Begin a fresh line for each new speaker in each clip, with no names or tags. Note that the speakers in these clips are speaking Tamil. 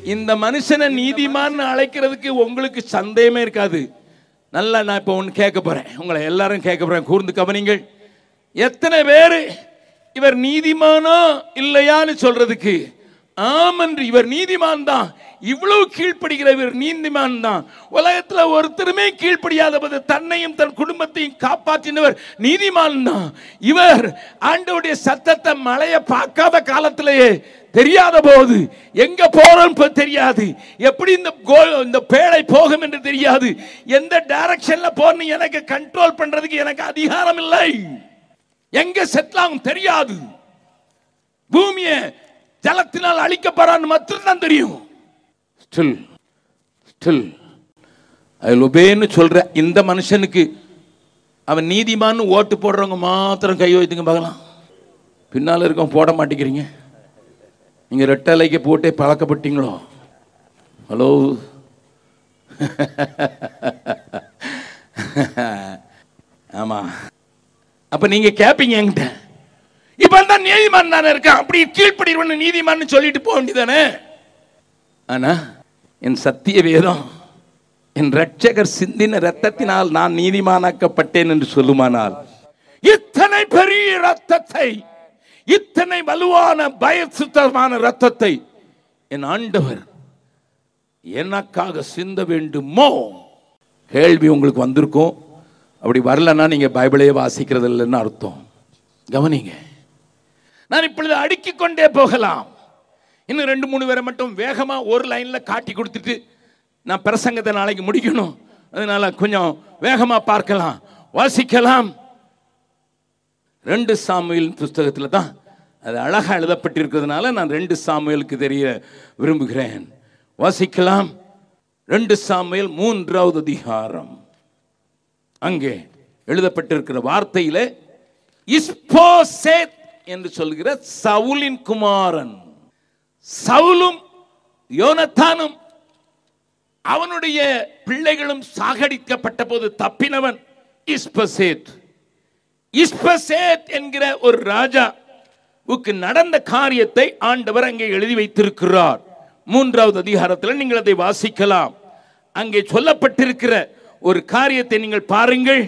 இந்த மனுஷனை நீதிமான் அழைக்கிறதுக்கு உங்களுக்கு சந்தேகமே இருக்காது. நல்லா நான் இப்போ ஒன்று கேட்க போறேன், உங்களை எல்லாரும் கேட்க போறேன், கூர்ந்து கவனிங்கள். எத்தனை பேர் இவர் நீதிமானா இல்லையான்னு சொல்றதுக்கு ஆமன்று இவர் நீதிமான் தான், இவ்வளவு கீழ்ப்படுகிற இவர் நீதிமான் தான், உலகத்துல ஒருத்தருமே கீழ்ப்படியாத போது தன்னையும் தன் குடும்பத்தையும் காப்பாற்றினவர் நீதிமான் தான், இவர் ஆண்டவருடைய சத்தத்தை மழையை பார்க்காத காலத்திலேயே தெரியாத போது எங்க போறோம் தெரியாது, எப்படி இந்த பேழை போகும் என்று தெரியாது, எந்த டைரக்ஷன்ல போறேன்னு எனக்கு கண்ட்ரோல் பண்றதுக்கு எனக்கு அதிகாரம் இல்லை, எங்க செட்லாகும் தெரியாது, பூமியை ஜலத்தினால் அழிக்கப்படுறான்னு மட்டும்தான் தெரியும். ஸ்டில் ஐ வில் ஒபேன்னு சொல்ற இந்த மனுஷனுக்கு அவன் நீதிமான்னு ஓட்டு போடுறவங்க மாத்திரம் கை வைத்துங்க பார்க்கலாம். பின்னால இருக்கவங்க போட மாட்டேங்கிறீங்க. நீங்க ரெட்டலைக்கு போட்டே பழக்கப்பட்டீங்களோ? ஹலோ, ஆமா. அப்ப நீங்க கேப்பீங்க என்கிட்ட, இப்ப தான் நீதிமான் தானே இருக்கான், அப்படி கீழ்ப்படிவன் நீதிமான் சொல்லிட்டு போக வேண்டியதானே. ஆனா என் சத்திய வேதம் என் ரட்சகர் சிந்தின ரத்தத்தினால் நான் நீதிமானாக்கப்பட்டேன் என்று சொல்லுமானால், இத்தனை பெரிய ரத்தத்தை, இத்தனை வலுவான பயசுத்தமான ரத்தத்தை என் ஆண்டவர் எனக்காக சிந்த வேண்டுமோ? கேள்வி உங்களுக்கு வந்திருக்கும். அப்படி வரலன்னா நீங்க பைபிளையே வாசிக்கிறது இல்லைன்னு அர்த்தம். கவனிங்க, நான் இப்பொழுது அடுக்கிக் கொண்டே போகலாம். இன்னும் 2-3 பேரை மட்டும் வேகமா ஒரு லைன்ல காட்டி கொடுத்துட்டு நான் பிரசங்கத்தை நாளைக்கு முடிக்கணும், அதனால கொஞ்சம் வேகமா பார்க்கலாம், வாசிக்கலாம். 2 சாமுவேல் புஸ்தகத்தில் தான் அது அழகா எழுதப்பட்டிருக்கிறதுனால நான் 2 சாமுவேலுக்கு தெரிய விரும்புகிறேன். வாசிக்கலாம். 2 சாமுவேல் 3வது அதிகாரம். அங்கே எழுதப்பட்டிருக்கிற வார்த்தையில இஸ்போசேத் என்று சொல்கிற சவுலின் குமாரன், சவுலும் யோனத்தானும் அவனுடைய பிள்ளைகளும் சாகடிக்கப்பட்ட போது தப்பினவன் இஸ்போசேத். இஸ்போசேத் என்கிற ஒரு ராஜாவுக்கு நடந்த காரியத்தை ஆண்டவர் அங்கே எழுதி வைத்திருக்கிறார். 3வது அதிகாரத்தில் நீங்கள் அதை வாசிக்கலாம். அங்கே சொல்லப்பட்டிருக்கிற ஒரு காரியத்தை நீங்கள் பாருங்கள்.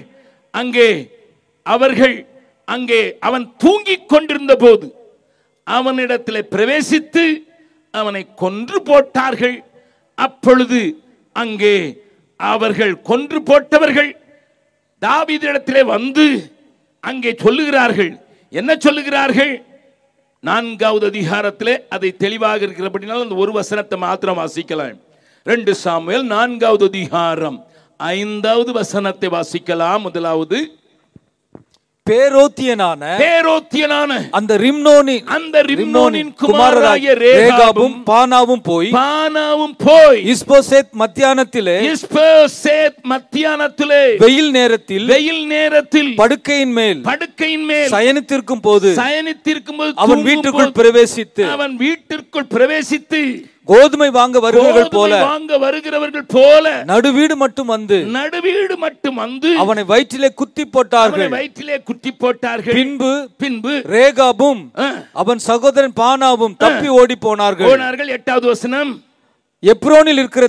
அங்கே அவன் தூங்கிக் கொண்டிருந்த போது அவனிடத்தில் பிரவேசித்து அவனை கொன்று போட்டார்கள். அப்பொழுது அங்கே அவர்கள் கொன்று போட்டவர்கள் தாவீதிடத்திலே வந்து அங்கே சொல்லுகிறார்கள். என்ன சொல்லுகிறார்கள்? 4வது அதிகாரத்திலே அதை தெளிவாக இருக்கிறபடினால் அந்த ஒரு வசனத்தை மாத்திரம் வாசிக்கலாம். 2 சாமுவேல் 4வது அதிகாரம் 5வது வசனத்தை வாசிக்கலாம். முதலாவது,
பேரோத்தியனான
அந்த
ரிம்னோனின் குமாரராகிய ரேகாபும் பானாவும் போய் இஸ்போசேத் மத்தியானத்திலே வெயில் நேரத்தில் படுக்கையின் மேல் சயனித்திருக்கும் போது அவன் வீட்டுக்குள் பிரவேசித்து கோதுமை வாங்க வருகிறவர்கள் போல நடுவீடு மட்டும் வந்து அவனை வயிற்றிலே குத்தி போட்டார்கள். பின்பு ரேகாபும் அவன் சகோதரன் பானாவும் தப்பி ஓடி போனார்கள்.
8வது வசனம்.
எப்ரோனில் இருக்கிற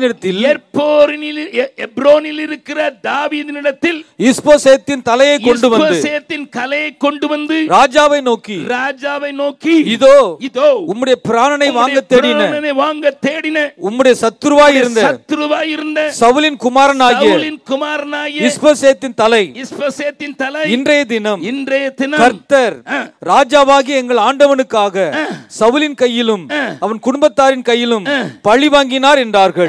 தாவீதினிடத்தில் இஸ்போசேத்தின் தலையை கொண்டு வந்து ராஜாவை நோக்கி இதோ உம்முடைய பிராணனை வாங்க தேடின உம்முடைய சத்துருவாய் இருந்த சவுலின் குமாரனாகிய இஸ்போசேத்தின் தலை இன்றைய தினம் கர்த்தர் ராஜாவாகிய எங்கள் ஆண்டவனுக்காக சவுலின் கையிலும் அவன் குடும்பத்தாரின் கையிலும் பழி வாங்கினார் என்றார்கள்.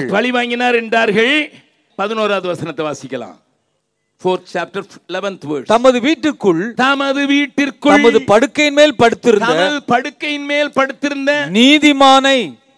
11வது வசனத்தை வாசிக்கலாம். 4th chapter 11th verse.
தமது வீட்டுக்குள் தமது படுக்கையின் மேல் படுத்திருந்த நீதிமானை,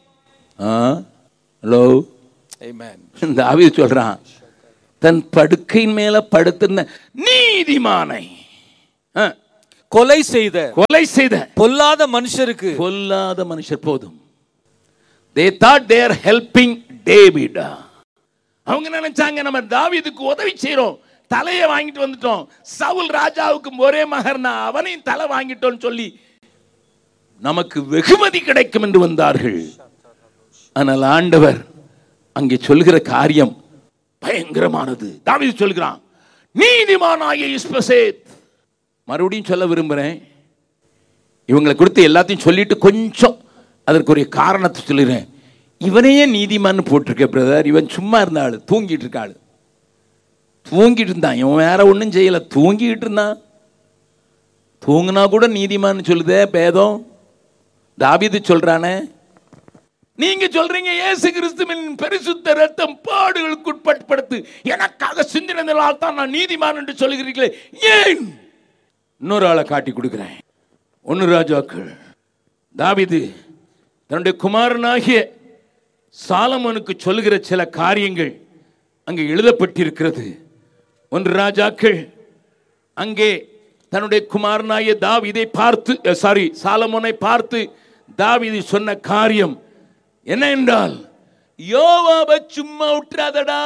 ஹலோ, ஆமென், தாவீது சொல்றான், தன் படுக்கையின் மேல படுத்திருந்த நீதிமானை
கொலை செய்த பொல்லாத மனுஷர்
போதும். They thought they are helping David. அவங்க நினைச்சாங்க நம்ம தாவீதுக்கு உதவி செய்றோம், தலையை வாங்கிட்டு வந்துட்டோம், சவுல் ராஜாவுக்கு ஒரே மகன், அவனையும் தலை வாங்கிட்டோம்னு சொல்லி நமக்கு வெகுமதி கிடைக்கும் என்று வந்தார்கள். ஆனால் ஆண்டவர் அங்கே சொல்கிற காரியம் பயங்கரமானது. தாவீது சொல்கிறான், நீதிமானாகிய இஸ்போசேத். மறுபடியும் சொல்ல விரும்புகிறேன், இவங்களை குறித்து எல்லாத்தையும் சொல்லிட்டு கொஞ்சம் அதற்கு ஒரு காரணத்தை சொல்லுறேன். இவனையே நீதிமான்னு போட்டிருக்க பிரதர், இவன் சும்மா இருந்த ஆளு, தூங்கிட்டு இருக்க ஆளு, தூங்கிட்டு இருந்தான். இவன் வேற ஒன்றும் செய்யலை, தூங்கிட்டு இருந்தான். தூங்கினா கூட நீதிமான்னு சொல்லுதே பேதம். தாவீது சொல்றானே, நீங்க சொல்றீங்க இயேசு கிறிஸ்துவின் பரிசுத்த ரத்தம் பாடுகளுக்கு உட்படுத்து எனக்காக சிந்தினதால் தான் நான் நீதிமான் என்று சொல்லுகிறீர்களே, ஏன்? இன்னொரு ஆளை காட்டி கொடுக்கிறேன். 1 ராஜாக்கள். தாவீது தன்னுடைய குமாரனாகிய சாலமோனுக்கு சொல்லுகிற சில காரியங்கள் அங்கே எழுதப்பட்டிருக்கிறது. 1 ராஜாக்கள். அங்கே தன்னுடைய குமாரனாகிய தாவீதை பார்த்து சாலமோனை பார்த்து தாவீது சொன்ன காரியம் என்ன என்றால், யோவாபை சும்மா விட்டுறாதடா,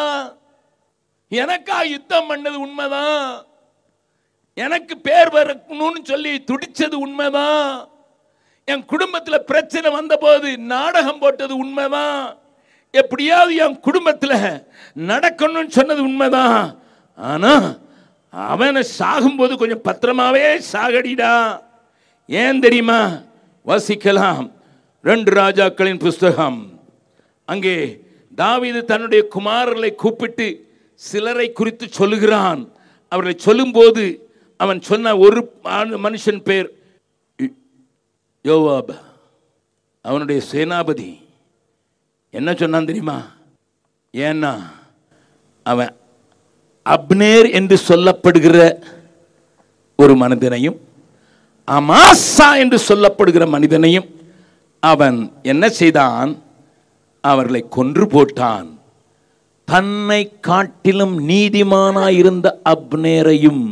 எனக்கா யுத்தம் பண்ணது உண்மைதான், எனக்கு பேர் வரணும்னு சொல்லி துடிச்சது உண்மைதான், என் குடும்பத்தில் பிரச்சனை வந்த போது நாடகம் போட்டது உண்மைதான், எப்படியாவது என் குடும்பத்தில் நடக்கணும்னு சொன்னது உண்மைதான். ஆனா அவனை சாகும்போது கொஞ்சம் பத்திரமாவே சாகடிடா. ஏன் தெரியுமா? வாசிக்கலாம் 2 ராஜாக்களின் புஸ்தகம். அங்கே தாவீது தன்னுடைய குமாரர்களை கூப்பிட்டு சிலரை குறித்து சொல்லுகிறான். அவர்களை சொல்லும்போது அவன் சொன்ன ஒரு மனுஷன் பேர் யோவாப். அவனுடைய சேனாபதி. என்ன சொன்னான் தெரியுமா? ஏன்னா அவன் அப்னேர் என்று சொல்லப்படுகிற ஒரு மனிதனையும் அமாசா என்று சொல்லப்படுகிற மனிதனையும் அவன் என்ன செய்தான்? அவர்களை கொன்று போட்டான். தன்னை காட்டிலும் நீதிமானாயிருந்த அப்னேரையும்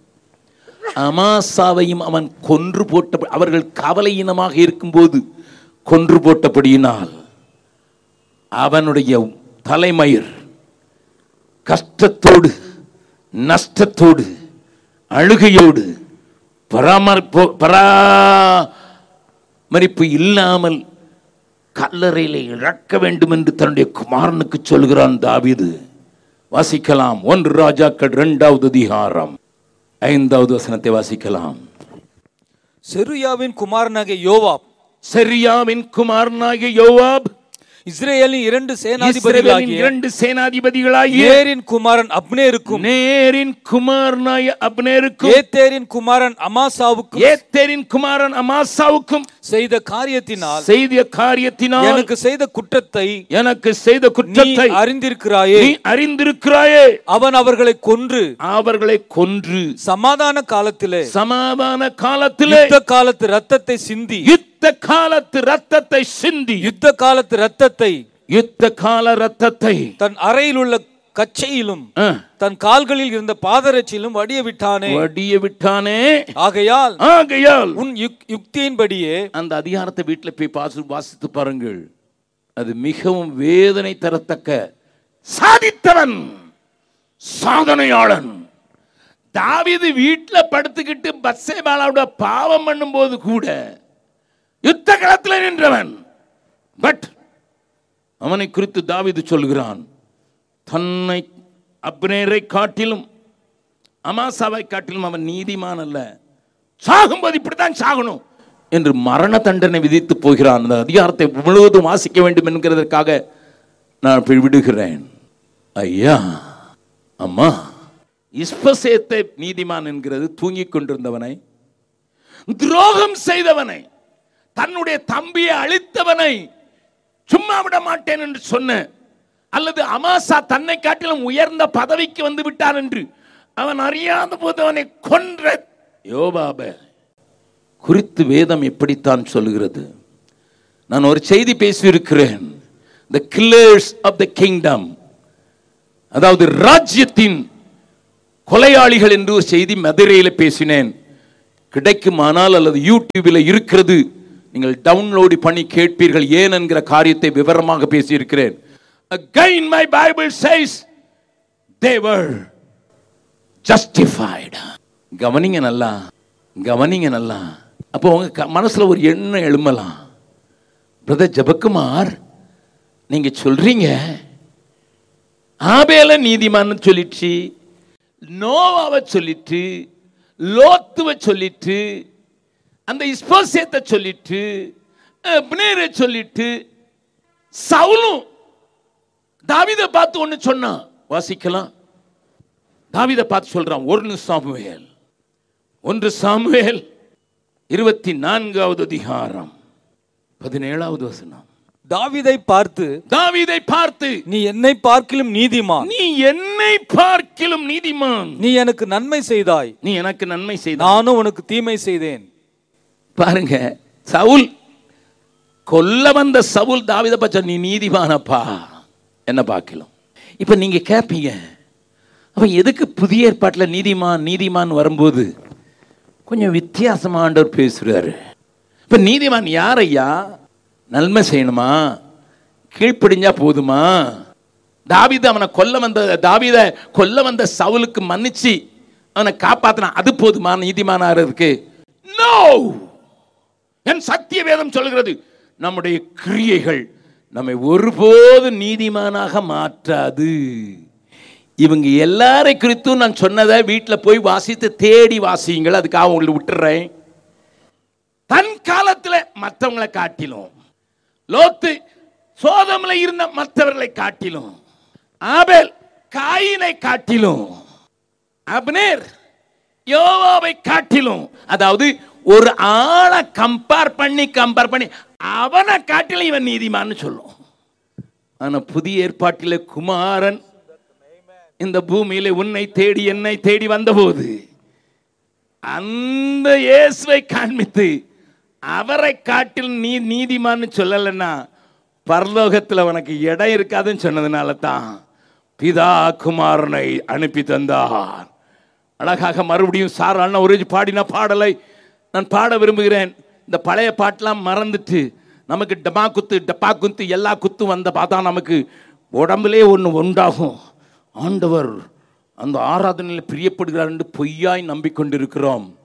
அமாசாவையும் அவன் கொன்று போட்ட, அவர்கள் கவலையினமாக இருக்கும்போது கொன்று போட்டபடியினால் அவனுடைய தலைமயிர் கஷ்டத்தோடு நஷ்டத்தோடு அழுகையோடு பராமரிப்பு இல்லாமல் கல்லறையிலே இறக்க வேண்டும் என்று தன்னுடைய குமாரனுக்கு சொல்கிறான் தாவீது. வாசிக்கலாம் 1 ராஜாக்கள் 2வது அதிகாரம் 5வது வசனத்தை வாசிக்கலாம்.
செருயாவின் குமாரனாகிய யோவாப்,
செருயாவின் குமாரனாகிய யோவாப்
இஸ்ரேலின் 2 சேனாதிபதிகளாகிய நேரின் குமாரன் அப்னேருக்கும் ஏத்தேரின் குமாரன் அமாசாவுக்கும் செய்த காரியத்தினால் எனக்கு செய்த குற்றத்தை அறிந்திருக்கிறாயே. அவன் அவர்களை கொன்று சமாதான காலத்திலே யுத்த காலத்து ரத்தத்தை சிந்தி யுத்த கால ரத்தத்தை தன் அறையில் உள்ள கச்சையிலும் தன் கால்களில் இருந்த பாதரட்சியிலும் வடிய விட்டானே. ஆகையால் உன் யுக்தியின்படியே. அந்த அதிகாரத்தை வீட்டில் போய் வாசித்து பாருங்கள். அது மிகவும் வேதனை தரத்தக்க. சாதித்தவன், சாதனையாளன் தாவீது வீட்டில் படுத்துக்கிட்டு பத்சேபாளோட பாவம் பண்ணும் போது கூட யுத்த களத்தில் நின்றவன். பட் அவனை குறித்து தாவீது சொல்கிறான், தன்னை அப்னேரை காட்டிலும் அமாசாவை காட்டிலும் அவன் நீதிமான் அல்ல, சாகும்போது இப்படித்தான் சாகணும் என்று மரண தண்டனை விதித்து போகிறான். அந்த அதிகாரத்தை முழுவதும் வாசிக்க வேண்டும் என்கிறதற்காக நான் விடுகிறேன். ஐயா அம்மா, இஸ்போசேத்தை நீதிமான் என்கிறது தூங்கிக் கொண்டிருந்தவனை, துரோகம் செய்தவனை, தன்னுடைய தம்பியை அழித்தவனை சும்மா விட மாட்டேன் என்று சொன்ன, அல்லது அமாசா தன்னை காட்டிலும் உயர்ந்த பதவிக்கு வந்து விட்டான் என்று அவன் அறியாத போது அவனை கொன்ற யோவாபை குறித்து வேதம் எப்படித்தான் சொல்லுகிறது? நான் ஒரு செய்தி பேசியிருக்கிறேன். The killers of the kingdom, அதாவது ராஜ்யத்தின் கொலையாளிகள் என்று ஒரு செய்தி மதுரையில் பேசினேன். கிடைக்குமானால் அல்லது யூடியூபில் இருக்கிறது, நீங்கள் டவுன்லோடு பண்ணி கேட்பீர்கள். ஏன் என்கிற காரியத்தை விவரமாக பேசியிருக்கிறேன். Again my Bible says they were justified. கவனிங்க நல்லா. அப்போ உங்க மனசுல ஒரு எண்ணம் எழுமலாம், பிரதர் ஜெபக்குமார்
நீங்க சொல்றீங்க ஆபேல நீதிமான்னு சொல்லிட்டு, நோவாவை சொல்லிட்டு, லோத்துவை சொல்லிட்டு, அந்த இஸ்போசேத்தை சொல்லிட்டு, அப்னேரை சொல்லிட்டு, சவுலும் தாவீதை பார்த்து ஒன்னு சொன்னான். வாசிக்கலாம். தாவீதை பார்த்து சொல்றான். 1 சாமுவேல் 24வது அதிகாரம் 17வது வசனம்.
தாவீதை பார்த்து, நீ என்னை பார்க்கிலும் நீதிமான்,
நீ என்னை பார்க்கிலும் நீதிமான்,
நீ எனக்கு நன்மை செய்தாய்,
நீ எனக்கு நன்மை செய்தாய்,
நானும் உனக்கு தீமை செய்தேன்.
பாருங்க, சவுல் கொல்ல வந்த சவுல் தாவீதை பச்ச நீ நீதிமானப்பா என்ன பார்க்கலாம். இப்ப நீங்க கேட்பீங்க, அவன் எதுக்கு புதிய ஏற்பாட்டில் நீதிமான் வரும்போது கொஞ்சம் வித்தியாசமா ஆண்டவர் பேசுறாரு. இப்ப நீதிமான் யார் ஐயா? நன்மை செய்யணுமா? கீழ்ப்படிஞ்சா போதுமா? தாவீது அவனை தாவீதை கொல்ல வந்த சவுலுக்கு மன்னிச்சு அவனை காப்பாத்தினா அது போதுமா நீதிமானாகிறதுக்கு? நோ. என் சத்திய வேதம் சொல்கிறது, நம்முடைய கிரியைகள் நம்மை ஒருபோது நீதிமானாக மாற்றாது. இவங்க எல்லாரை குறித்தும் நான் சொன்னதை வீட்டில் போய் வாசித்து தேடி வாசியுங்கள். அதுக்காக உங்களுக்கு விட்டுறேன். தன் காலத்தில் மற்றவங்களை காட்டிலும், லோத்து சோதமில் இருந்த மற்றவர்களை காட்டிலும், ஆபேல் காயினை காட்டிலும், அப்னேர் யோவாவை காட்டிலும், அதாவது ஒரு ஆளை கம்பேர் பண்ணி அவனை காட்டிலும் இவன் நீதிமான்னு சொல்லும். ஆனா புதிய ஏற்பாட்டிலே குமாரன் இந்த பூமியில உன்னை தேடி என்னை தேடி வந்தபோது அந்த இயேசுவை காண்பித்து அவரை காட்டில் நீ நீதிமான்னு சொல்லலைன்னா பரலோகத்தில் உனக்கு இடம் இருக்காதுன்னு சொன்னதுனால தான் பிதா குமாரனை அனுப்பி தந்தார். அழகாக மறுபடியும் சார் அண்ணா ஒரு பாடின பாடலை நான் பாட விரும்புகிறேன். இந்த பழைய பாட்டெல்லாம் மறந்துட்டு நமக்கு டமா குத்து டப்பா குத்து எல்லா குத்து வந்த பார்த்தா நமக்கு உடம்புலே ஒன்று உண்டாகும். ஆண்டவர் அந்த ஆராதனையில் பிரியப்படுகிறார் என்று பொய்யாய் நம்பிக்கொண்டிருக்கிறோம்.